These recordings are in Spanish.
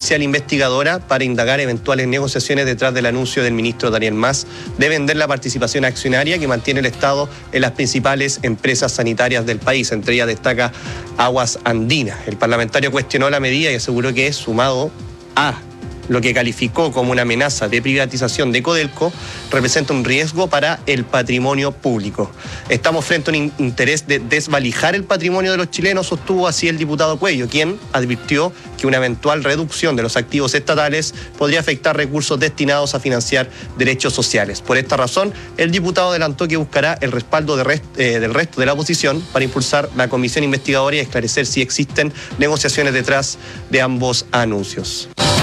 Judicial Investigadora para indagar eventuales negociaciones detrás del anuncio del ministro Daniel Mas de vender la participación accionaria que mantiene el Estado en las principales empresas sanitarias del país. Entre ellas destaca Aguas Andinas. El parlamentario cuestionó la medida y aseguró que, sumado a lo que calificó como una amenaza de privatización de Codelco, representa un riesgo para el patrimonio público. Estamos frente a un interés de desvalijar el patrimonio de los chilenos, sostuvo así el diputado Cuello, quien advirtió que una eventual reducción de los activos estatales podría afectar recursos destinados a financiar derechos sociales. Por esta razón, el diputado adelantó que buscará el respaldo del resto de la oposición para impulsar la comisión investigadora y esclarecer si existen negociaciones detrás de ambos anuncios.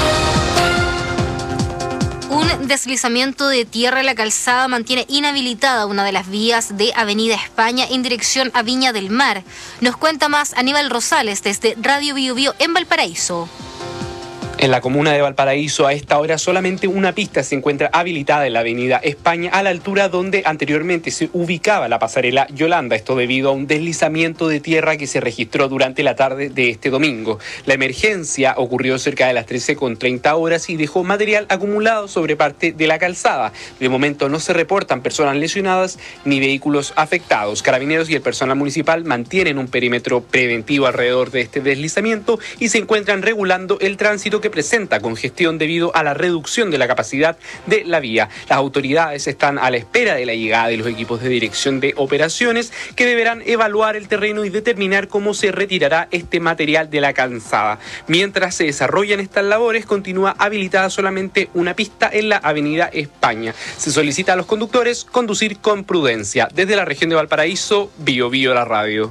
Un deslizamiento de tierra en la calzada mantiene inhabilitada una de las vías de Avenida España en dirección a Viña del Mar. Nos cuenta más Aníbal Rosales desde Radio Bio Bio en Valparaíso. En la comuna de Valparaíso, a esta hora, solamente una pista se encuentra habilitada en la avenida España, a la altura donde anteriormente se ubicaba la pasarela Yolanda. Esto debido a un deslizamiento de tierra que se registró durante la tarde de este domingo. La emergencia ocurrió cerca de las 13:30 y dejó material acumulado sobre parte de la calzada. De momento no se reportan personas lesionadas ni vehículos afectados. Carabineros y el personal municipal mantienen un perímetro preventivo alrededor de este deslizamiento y se encuentran regulando el tránsito que presenta congestión debido a la reducción de la capacidad de la vía. Las autoridades están a la espera de la llegada de los equipos de dirección de operaciones que deberán evaluar el terreno y determinar cómo se retirará este material de la calzada. Mientras se desarrollan estas labores, continúa habilitada solamente una pista en la avenida España. Se solicita a los conductores conducir con prudencia. Desde la región de Valparaíso, Bio Bio la radio.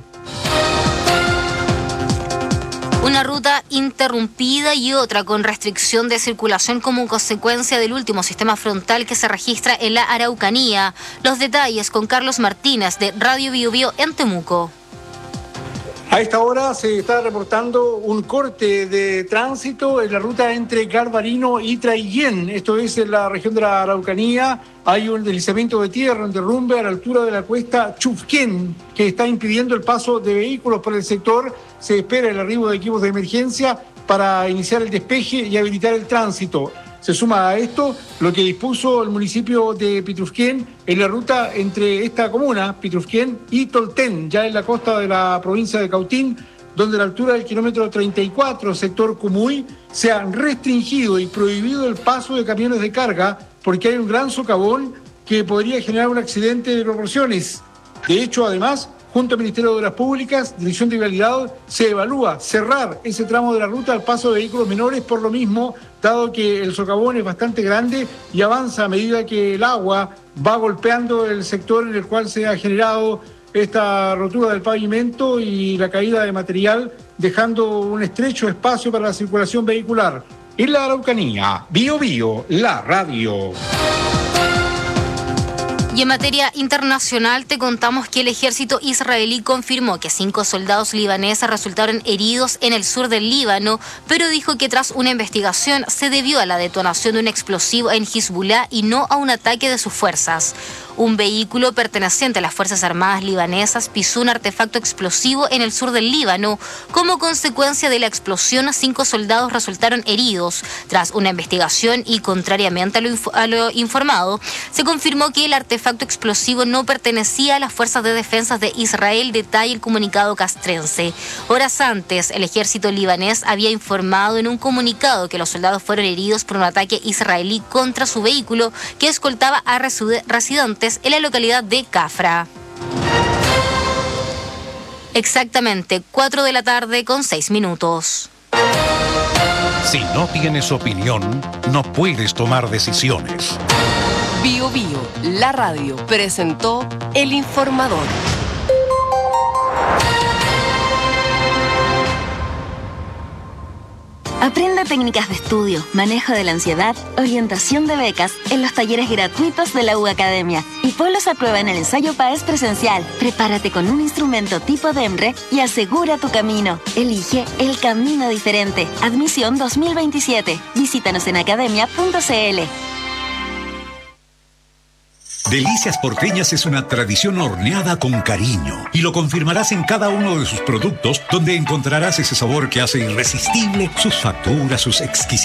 Una ruta interrumpida y otra con restricción de circulación como consecuencia del último sistema frontal que se registra en la Araucanía. Los detalles con Carlos Martínez de Radio Bio Bio en Temuco. A esta hora se está reportando un corte de tránsito en la ruta entre Garbarino y Traillén. Esto es en la región de la Araucanía. Hay un deslizamiento de tierra, un derrumbe a la altura de la cuesta Chufquén, que está impidiendo el paso de vehículos por el sector. Se espera el arribo de equipos de emergencia para iniciar el despeje y habilitar el tránsito. Se suma a esto lo que dispuso el municipio de Pitrufquén en la ruta entre esta comuna, Pitrufquén, y Tolten, ya en la costa de la provincia de Cautín, donde a la altura del kilómetro 34, sector Cumuy, se ha restringido y prohibido el paso de camiones de carga porque hay un gran socavón que podría generar un accidente de proporciones. De hecho, además, junto al Ministerio de Obras Públicas, Dirección de Vialidad, se evalúa cerrar ese tramo de la ruta al paso de vehículos menores por lo mismo, dado que el socavón es bastante grande y avanza a medida que el agua va golpeando el sector en el cual se ha generado esta rotura del pavimento y la caída de material, dejando un estrecho espacio para la circulación vehicular. En la Araucanía, Bio Bio, la radio. Y en materia internacional te contamos que el ejército israelí confirmó que 5 soldados libaneses resultaron heridos en el sur del Líbano, pero dijo que tras una investigación se debió a la detonación de un explosivo en Hezbollah y no a un ataque de sus fuerzas. Un vehículo perteneciente a las Fuerzas Armadas libanesas pisó un artefacto explosivo en el sur del Líbano. Como consecuencia de la explosión, 5 soldados resultaron heridos. Tras una investigación y contrariamente a lo informado, se confirmó que el artefacto explosivo no pertenecía a las Fuerzas de Defensa de Israel, detalla el comunicado castrense. Horas antes, el ejército libanés había informado en un comunicado que los soldados fueron heridos por un ataque israelí contra su vehículo que escoltaba a residentes en la localidad de Cafra. Exactamente 4 de la tarde con 6 minutos. Si no tienes opinión, no puedes tomar decisiones. Bio Bio, la radio, presentó El Informador. Aprende técnicas de estudio, manejo de la ansiedad, orientación de becas en los talleres gratuitos de la U Academia y ponlos a prueba en el ensayo PAES presencial. Prepárate con un instrumento tipo DEMRE y asegura tu camino. Elige el camino diferente. Admisión 2027. Visítanos en academia.cl. Delicias Porteñas es una tradición horneada con cariño y lo confirmarás en cada uno de sus productos, donde encontrarás ese sabor que hace irresistible sus facturas, sus exquisitades